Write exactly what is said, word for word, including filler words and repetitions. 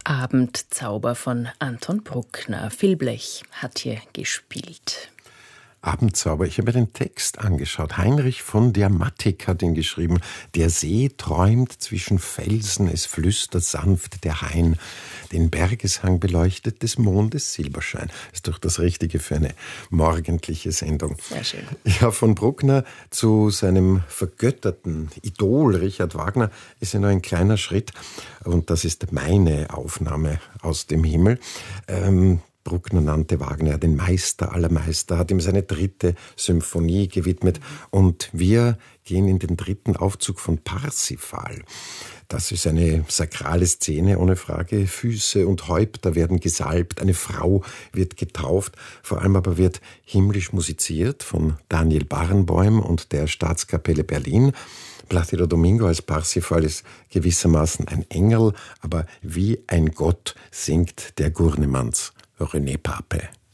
Abendzauber von Anton Bruckner. Phil Blech hat hier gespielt. Abendzauber. Ich habe mir den Text angeschaut. Heinrich von der Mattig hat ihn geschrieben. Der See träumt zwischen Felsen, es flüstert sanft der Hain. Den Bergeshang beleuchtet des Mondes Silberschein. Ist doch das Richtige für eine morgendliche Sendung. Sehr schön. Ja, von Bruckner zu seinem vergötterten Idol Richard Wagner ist ja nur ein kleiner Schritt. Und das ist meine Aufnahme aus dem Himmel. Ähm, Bruckner nannte Wagner den Meister aller Meister, hat ihm seine dritte Symphonie gewidmet. Und wir gehen in den dritten Aufzug von Parsifal. Das ist eine sakrale Szene, ohne Frage. Füße und Häupter werden gesalbt, eine Frau wird getauft. Vor allem aber wird himmlisch musiziert von Daniel Barenboim und der Staatskapelle Berlin. Plácido Domingo als Parsifal ist gewissermaßen ein Engel, aber wie ein Gott singt der Gurnemanns René Pape.